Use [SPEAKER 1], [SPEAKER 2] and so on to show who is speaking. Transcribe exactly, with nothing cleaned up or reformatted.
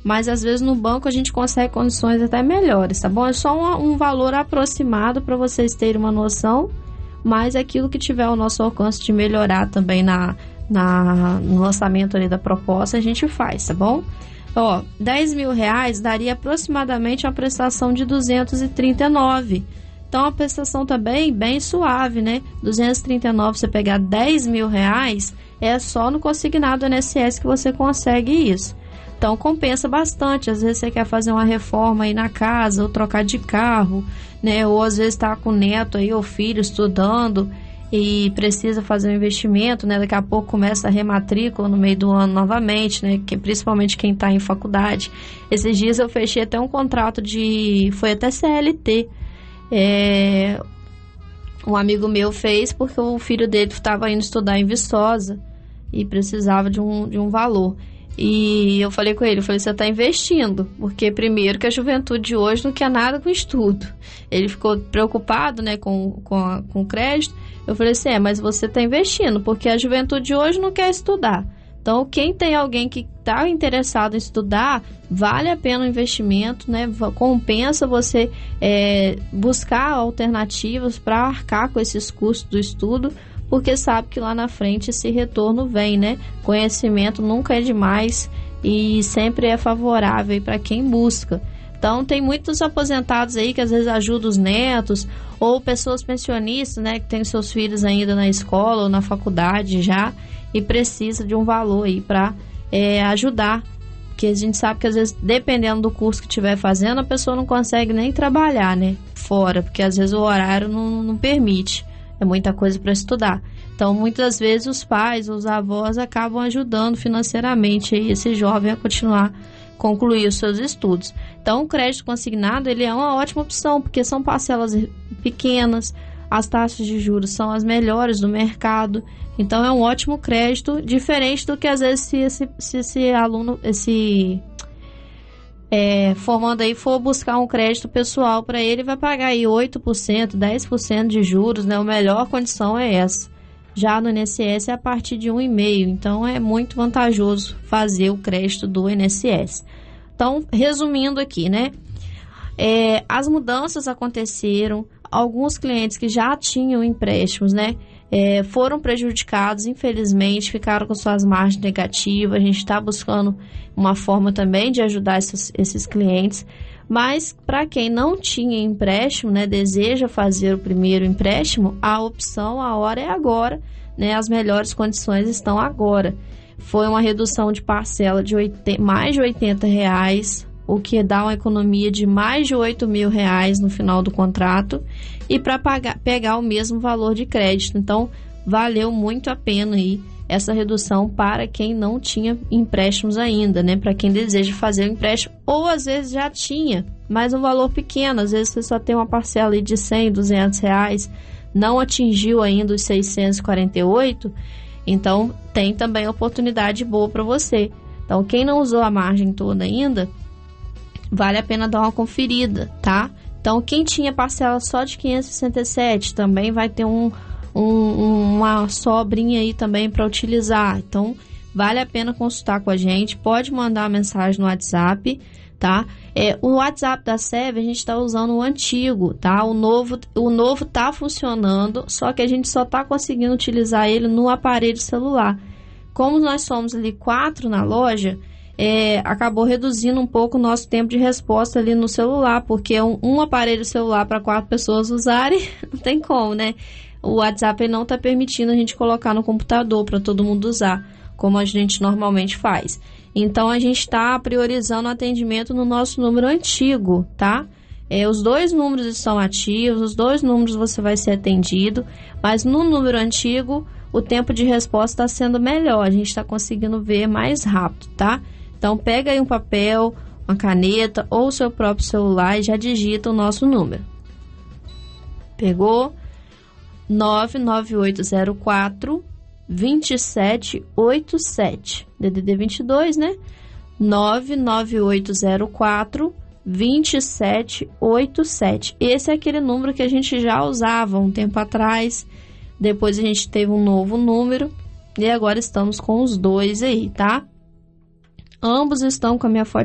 [SPEAKER 1] mas às vezes no banco a gente consegue condições até melhores, tá bom? É só um, um valor aproximado para vocês terem uma noção, mas aquilo que tiver ao nosso alcance de melhorar também na, na, no lançamento ali da proposta, a gente faz, tá bom? Ó, dez mil reais daria aproximadamente uma prestação de duzentos e trinta e nove. Então, a prestação também bem suave, né? duzentos e trinta e nove, você pegar dez mil reais, é só no consignado do I N S S que você consegue isso. Então, compensa bastante. Às vezes você quer fazer uma reforma aí na casa, ou trocar de carro, né? Ou às vezes tá com o neto aí, ou filho estudando e precisa fazer um investimento, né? Daqui a pouco começa a rematrícula no meio do ano novamente, né? Que, principalmente quem está em faculdade. Esses dias eu fechei até um contrato de... foi até C L T. É, um amigo meu fez porque o filho dele estava indo estudar em Viçosa e precisava de um, de um valor. E eu falei com ele, eu falei, você está investindo, porque primeiro que a juventude de hoje não quer nada com estudo. Ele ficou preocupado, né, com, com, a, com o crédito. Eu falei assim, é, mas você está investindo, porque a juventude de hoje não quer estudar. Então, quem tem alguém que está interessado em estudar, vale a pena o investimento, né? Compensa você é, buscar alternativas para arcar com esses custos do estudo, porque sabe que lá na frente esse retorno vem, né? Conhecimento nunca é demais e sempre é favorável para quem busca. Então, tem muitos aposentados aí que às vezes ajudam os netos, ou pessoas pensionistas, né? Que têm seus filhos ainda na escola ou na faculdade já, e precisa de um valor aí para é, ajudar, porque a gente sabe que às vezes, dependendo do curso que estiver fazendo, a pessoa não consegue nem trabalhar, né, fora, porque às vezes o horário não, não permite, é muita coisa para estudar. Então, muitas vezes os pais, os avós acabam ajudando financeiramente aí esse jovem a continuar, concluir os seus estudos. Então, o crédito consignado, ele é uma ótima opção, porque são parcelas pequenas, as taxas de juros são as melhores do mercado, então é um ótimo crédito, diferente do que às vezes se esse, se esse aluno, esse é, formando aí for buscar um crédito pessoal para ele, vai pagar aí oito por cento, dez por cento de juros, né? A melhor condição é essa. Já no I N S S é a partir de um vírgula cinco, então é muito vantajoso fazer o crédito do I N S S. Então, resumindo aqui, né? É, as mudanças aconteceram, alguns clientes que já tinham empréstimos, né, é, foram prejudicados, infelizmente, ficaram com suas margens negativas. A gente está buscando uma forma também de ajudar esses, esses clientes, mas para quem não tinha empréstimo, né, deseja fazer o primeiro empréstimo, a opção, a hora é agora, né, as melhores condições estão agora. Foi uma redução de parcela de oitenta, mais de oitenta reais, o que dá uma economia de mais de oito mil reais no final do contrato, e para pegar o mesmo valor de crédito. Então, valeu muito a pena aí essa redução para quem não tinha empréstimos ainda, né? Para quem deseja fazer o empréstimo, ou às vezes já tinha, mas um valor pequeno. Às vezes você só tem uma parcela aí de cem, duzentos reais, não atingiu ainda os seiscentos e quarenta e oito, então tem também oportunidade boa para você. Então, quem não usou a margem toda ainda, vale a pena dar uma conferida, tá? Então, quem tinha parcela só de quinhentos e sessenta e sete também vai ter um, um, uma sobrinha aí também para utilizar. Então, vale a pena consultar com a gente. Pode mandar uma mensagem no WhatsApp, tá? É, o WhatsApp da S E V, a gente está usando o antigo, tá? O novo, o novo tá funcionando, só que a gente só tá conseguindo utilizar ele no aparelho celular. Como nós somos ali quatro na loja, É, acabou reduzindo um pouco o nosso tempo de resposta ali no celular, porque um, um aparelho celular para quatro pessoas usarem, não tem como, né? O WhatsApp não está permitindo a gente colocar no computador para todo mundo usar, como a gente normalmente faz. Então, a gente está priorizando o atendimento no nosso número antigo, tá? É, os dois números estão ativos, os dois números você vai ser atendido, mas no número antigo, o tempo de resposta está sendo melhor, a gente está conseguindo ver mais rápido, tá? Então, pega aí um papel, uma caneta ou o seu próprio celular e já digita o nosso número. Pegou? nove nove oito zero quatro, dois sete oito sete. D D D vinte e dois, né? nove nove oito zero quatro, dois sete oito sete. Esse é aquele número que a gente já usava um tempo atrás. Depois a gente teve um novo número e agora estamos com os dois aí, tá? Ambos estão com a minha foto